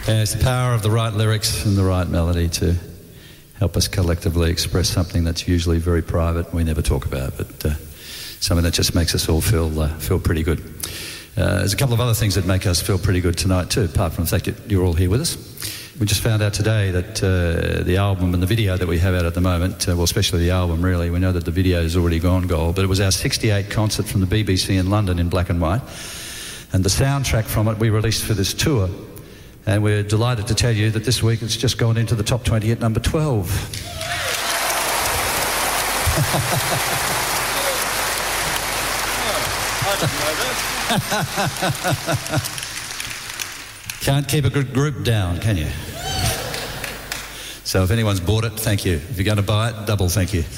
It's the power of the right lyrics and the right melody to help us collectively express something that's usually very private, we never talk about, but something that just makes us all feel pretty good. There's a couple of other things that make us feel pretty good tonight too, apart from the fact that you're all here with us. We just found out today that the album and the video that we have out at the moment, well, especially the album really, we know that the video has already gone gold, but it was our 68 concert from the BBC in London in black and white, and the soundtrack from it we released for this tour. And we're delighted to tell you that this week it's just gone into the top 20 at number 12. I didn't know that. Can't keep a good group down, can you? So if anyone's bought it, thank you. If you're going to buy it, double thank you.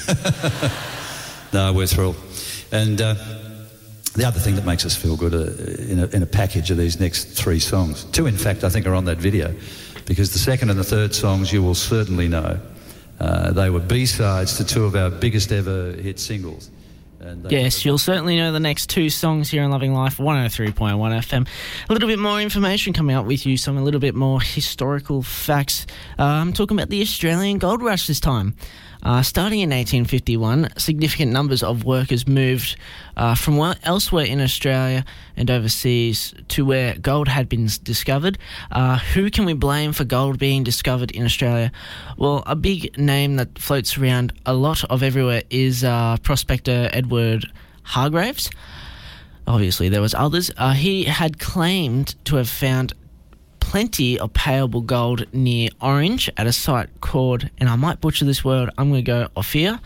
No, we're thrilled. And the other thing that makes us feel good in a package of these next three songs, two in fact I think are on that video, because the second and the third songs you will certainly know. They were B-sides to two of our biggest ever hit singles. Yes, you'll certainly know the next two songs here on Loving Life 103.1 FM. A little bit more information coming up with you, a little bit more historical facts. I'm talking about the Australian Gold Rush this time. Starting in 1851, significant numbers of workers moved from elsewhere in Australia and overseas to where gold had been discovered. Who can we blame for gold being discovered in Australia? Well, a big name that floats around a lot of everywhere is prospector Edward Hargreaves. Obviously, there was others. He had claimed to have found plenty of payable gold near Orange at a site called, and I might butcher this word, I'm going to go Ophir.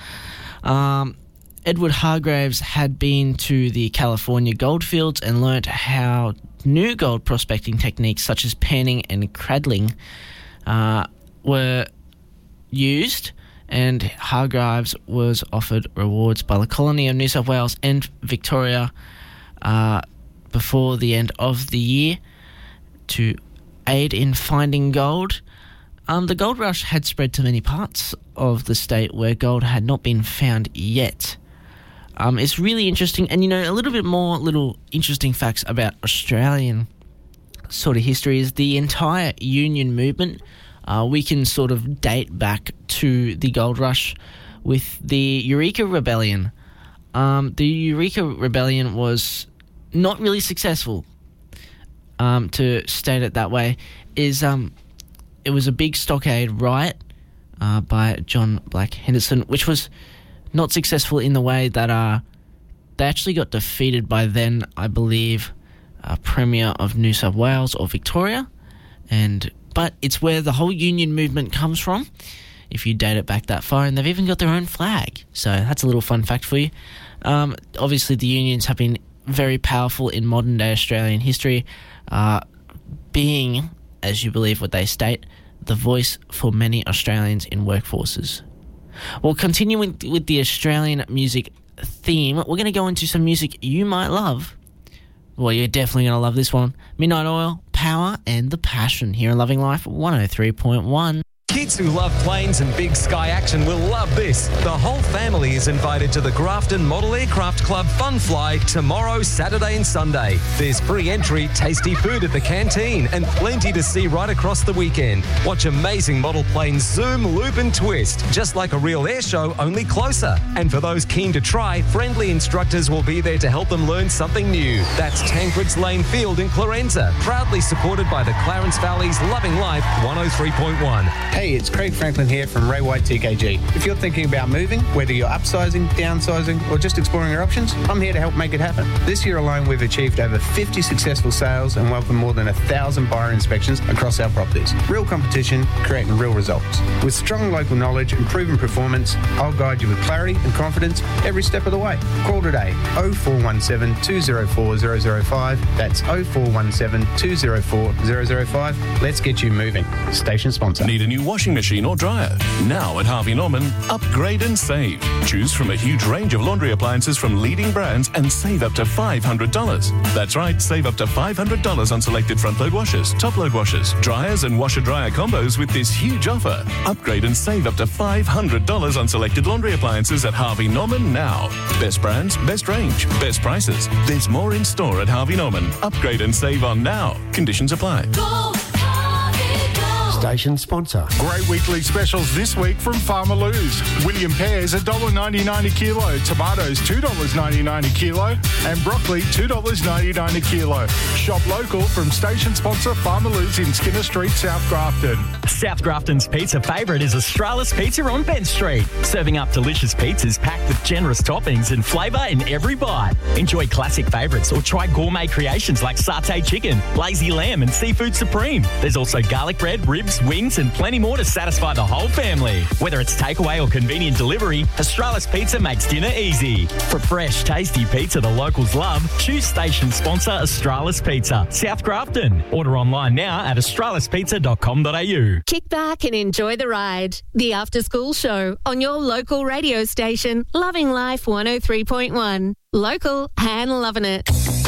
Edward Hargreaves had been to the California goldfields and learnt how new gold prospecting techniques such as panning and cradling were used, and Hargreaves was offered rewards by the colony of New South Wales and Victoria before the end of the year to aid in finding gold. The gold rush had spread to many parts of the state where gold had not been found yet. It's really interesting, and a little bit more little interesting facts about Australian sort of history is the entire union movement. We can sort of date back to the gold rush with the Eureka Rebellion. The Eureka Rebellion was not really successful. To state it that way, is it was a big stockade riot by John Black Henderson, which was not successful in the way that they actually got defeated by then, I believe, Premier of New South Wales or Victoria, but it's where the whole union movement comes from, if you date it back that far, and they've even got their own flag. So that's a little fun fact for you. Obviously, the unions have been very powerful in modern-day Australian history, being, as you believe what they state, the voice for many Australians in workforces. Well, continuing with the Australian music theme, we're going to go into some music you might love. Well, you're definitely going to love this one. Midnight Oil, Power and the Passion, here on Loving Life 103.1. Kids who love planes and big sky action will love this. The whole family is invited to the Grafton Model Aircraft Club Fun Fly tomorrow, Saturday and Sunday. There's free entry, tasty food at the canteen, and plenty to see right across the weekend. Watch amazing model planes zoom, loop and twist, just like a real air show, only closer. And for those keen to try, friendly instructors will be there to help them learn something new. That's Tancred's Lane Field in Clarenza, proudly supported by the Clarence Valley's Loving Life 103.1. Hey, it's Craig Franklin here from Ray White TKG. If you're thinking about moving, whether you're upsizing, downsizing, or just exploring your options, I'm here to help make it happen. This year alone, we've achieved over 50 successful sales and welcomed more than 1,000 buyer inspections across our properties. Real competition, creating real results. With strong local knowledge and proven performance, I'll guide you with clarity and confidence every step of the way. Call today, 0417 204 005. That's 0417 204 005. Let's get you moving. Station sponsor. Need a new washing machine or dryer? Now at Harvey Norman, upgrade and save. Choose from a huge range of laundry appliances from leading brands and save up to $500. That's right, save up to $500 on selected front-load washers, top-load washers, dryers and washer-dryer combos with this huge offer. Upgrade and save up to $500 on selected laundry appliances at Harvey Norman now. Best brands, best range, best prices. There's more in store at Harvey Norman. Upgrade and save on now. Conditions apply. Go Harvey. Station sponsor. Great weekly specials this week from Farmer Lou's. William pears $1.99 a kilo, tomatoes $2.99 a kilo, and broccoli $2.99 a kilo. Shop local from station sponsor Farmer Lou's in Skinner Street, South Grafton. South Grafton's pizza favourite is Australis Pizza on Bent Street, serving up delicious pizzas packed with generous toppings and flavour in every bite. Enjoy classic favourites or try gourmet creations like satay chicken, lazy lamb and seafood supreme. There's also garlic bread, ribs, wings and plenty more to satisfy the whole family. Whether it's takeaway or convenient delivery, Australis Pizza makes dinner easy. For fresh, tasty pizza the locals love, choose station sponsor Australis Pizza, South Grafton. Order online now at australispizza.com.au. Kick back and enjoy the ride. The After School Show on your local radio station, Loving Life 103.1. Local and loving it.